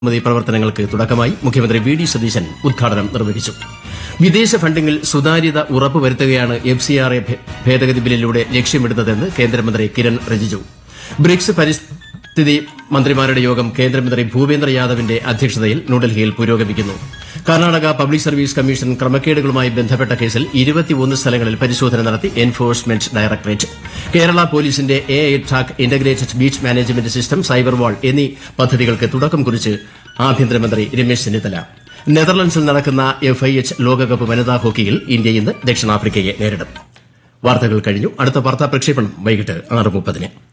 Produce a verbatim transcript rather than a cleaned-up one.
അഴിമതി പ്രവർത്തനങ്ങൾക്ക് തുടക്കമായി മുഖ്യമന്ത്രി വി ഡി സതീശൻ ഉദ്ഘാടനം നിർവഹിച്ചു. വിദേശ ഫണ്ടിംഗിൽ സുതാര്യത ഉറപ്പുവരുത്തുകയാണ് എഫ് സി ആർ എ ഭേദഗതി ബില്ലിലൂടെ ലക്ഷ്യമിടുന്നതെന്ന് കേന്ദ്രമന്ത്രി കിരൺ റിജിജു. ബ്രിക്സ് പരിസ്ഥിതി മന്ത്രിമാരുടെ യോഗം കേന്ദ്രമന്ത്രി ഭൂപേന്ദ്ര യാദവിന്റെ അധ്യക്ഷതയിൽ ന്യൂഡൽഹിയിൽ പുരോഗമിക്കുന്നു. കർണാടക പബ്ലിക് സർവീസ് കമ്മീഷൻ ക്രമക്കേടുകളുമായി ബന്ധപ്പെട്ട കേസിൽ ഇരുപത്തിയൊന്ന് സ്ഥലങ്ങളിൽ പരിശോധന നടത്തി എൻഫോഴ്സ്മെന്റ് ഡയറക്ടറേറ്റ്. കേരള പോലീസിന്റെ A I track integrated beach management system, cyber വാൾ എന്നീ പദ്ധതികൾക്ക് തുടക്കം കുറിച്ച് ആഭ്യന്തരമന്ത്രി രമേശ് ചെന്നിത്തല. നെതർലൻഡ്സിൽ നടക്കുന്ന എഫ് ഐ എച്ച് ലോകകപ്പ് വനിതാ ഹോക്കിയിൽ ഇന്ത്യ ഇന്ന് ദക്ഷിണാഫ്രിക്കയെ നേരിടും. വാർത്തകൾ കഴിഞ്ഞു. അടുത്ത വാർത്താ പ്രക്ഷേപണം വൈകിട്ട് ആറ് മുപ്പതിന്.